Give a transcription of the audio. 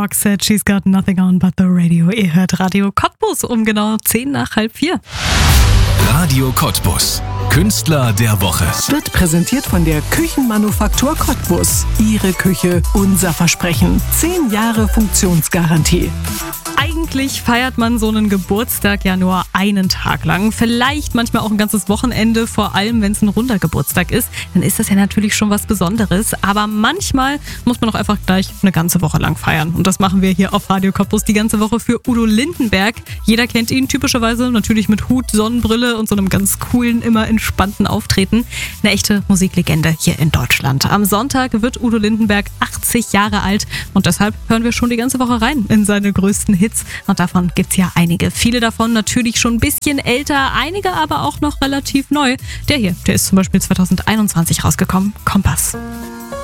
Rock said she's got nothing on but the radio. Ihr hört Radio Cottbus um genau 4:10. Radio Cottbus. Künstler der Woche. Wird präsentiert von der Küchenmanufaktur Cottbus. Ihre Küche, unser Versprechen. 10 Jahre Funktionsgarantie. Eigentlich feiert man so einen Geburtstag ja nur einen Tag lang. Vielleicht manchmal auch ein ganzes Wochenende, vor allem wenn es ein runder Geburtstag ist. Dann ist das ja natürlich schon was Besonderes. Aber manchmal muss man auch einfach gleich eine ganze Woche lang feiern. Und das machen wir hier auf Radio Cottbus die ganze Woche für Udo Lindenberg. Jeder kennt ihn typischerweise natürlich mit Hut, Sonnenbrille und so einem ganz coolen, immer entspannten Auftreten. Eine echte Musiklegende hier in Deutschland. Am Sonntag wird Udo Lindenberg 80 Jahre alt und deshalb hören wir schon die ganze Woche rein in seine größten Hits. Und davon gibt's ja einige. Viele davon natürlich schon ein bisschen älter, einige aber auch noch relativ neu. Der hier, der ist zum Beispiel 2021 rausgekommen. Kompass.